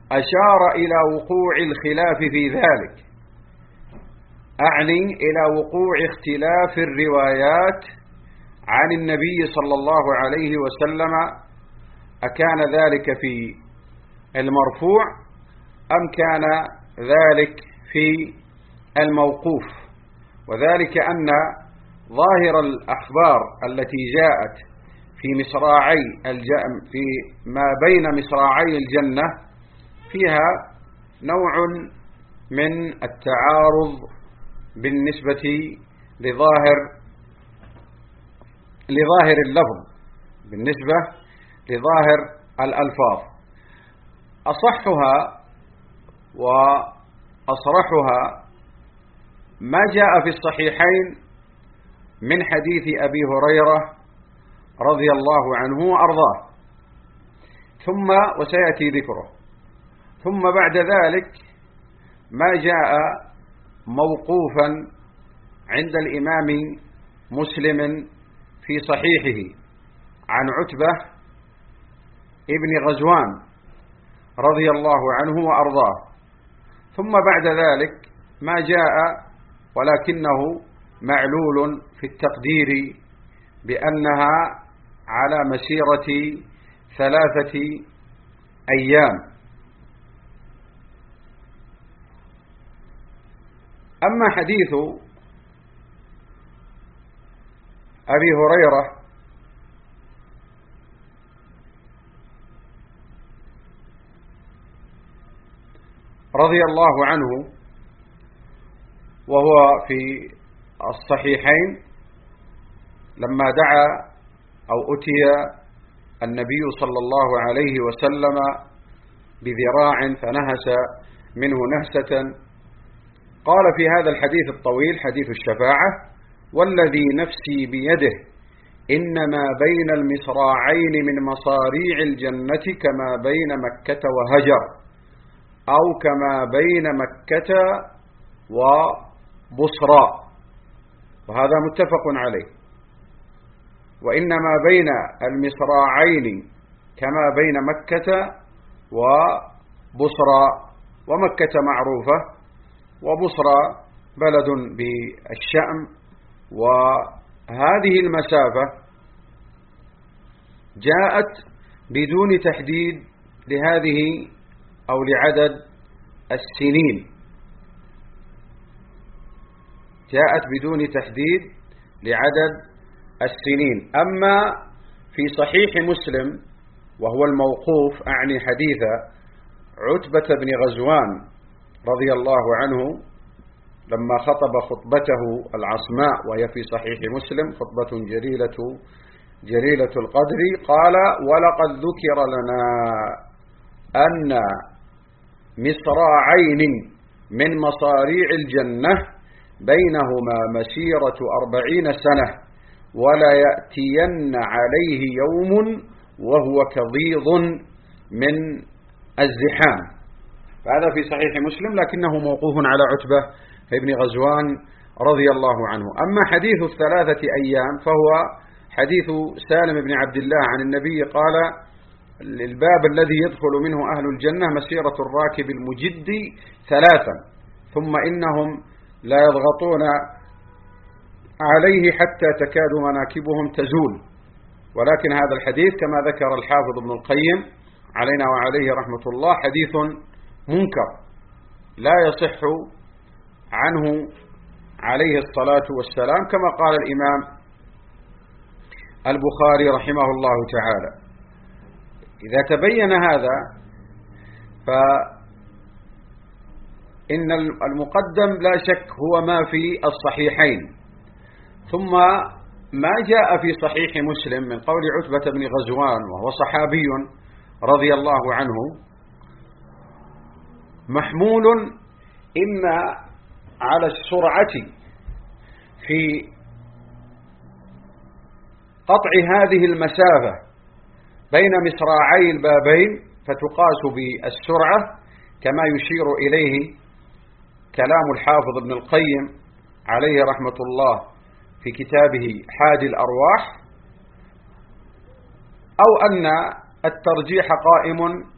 أشار إلى وقوع الخلاف في ذلك، أعني إلى وقوع اختلاف الروايات عن النبي صلى الله عليه وسلم، أكان ذلك في المرفوع أم كان ذلك في الموقوف. وذلك أن ظاهر الأخبار التي جاءت في ما بين مصراعي الجنة فيها نوع من التعارض بالنسبة لظاهر اللفظ، بالنسبة لظاهر الألفاظ. أصحها وأصرحها ما جاء في الصحيحين من حديث أبي هريرة رضي الله عنه وأرضاه، وسيأتي ذكره. ثم بعد ذلك ما جاء موقوفا عند الإمام مسلم في صحيحه عن عتبة ابن غزوان رضي الله عنه وأرضاه. ثم بعد ذلك ما جاء ولكنه معلول في التقدير بأنها على مسيرة 3 أيام. أما حديث أبي هريرة رضي الله عنه وهو في الصحيحين لما دعا أو أتي النبي صلى الله عليه وسلم بذراع فنهس منه نهسة، قال في هذا الحديث الطويل حديث الشفاعة: والذي نفسي بيده إنما بين المصراعين من مصاريع الجنة كما بين مكة وهجر، أو كما بين مكة وبصرى، وهذا متفق عليه. وإنما بين المصراعين كما بين مكة وبصرى، ومكة معروفة وبصرى بلد بالشام، وهذه المسافة جاءت بدون تحديد لهذه أو لعدد السنين، جاءت بدون تحديد لعدد السنين. أما في صحيح مسلم وهو الموقوف، أعني حديث عتبة بن غزوان رضي الله عنه لما خطب خطبته العصماء، وهي في صحيح مسلم خطبة جليلة القدر، قال: ولقد ذكر لنا أن مصراعين من مصاريع الجنة بينهما مسيرة 40 سنة، ولا يأتين عليه يوم وهو كضيض من الزحام. فهذا في صحيح مسلم لكنه موقوف على عتبة بن غزوان رضي الله عنه. أما حديث 3 أيام فهو حديث سالم بن عبد الله عن النبي قال: الباب الذي يدخل منه أهل الجنة مسيرة الراكب المجد 3، ثم إنهم لا يضغطون عليه حتى تكاد مناكبهم تزول. ولكن هذا الحديث كما ذكر الحافظ ابن القيم علينا وعليه رحمة الله حديث منكر لا يصح عنه عليه الصلاة والسلام، كما قال الإمام البخاري رحمه الله تعالى. إذا تبين هذا فإن المقدم لا شك هو ما في الصحيحين، ثم ما جاء في صحيح مسلم من قول عتبة بن غزوان وهو صحابي رضي الله عنه محمول إما على السرعة في قطع هذه المسافة بين مصراعي البابين فتقاس بالسرعة، كما يشير إليه كلام الحافظ ابن القيم عليه رحمة الله في كتابه حادي الأرواح، أو أن الترجيح قائم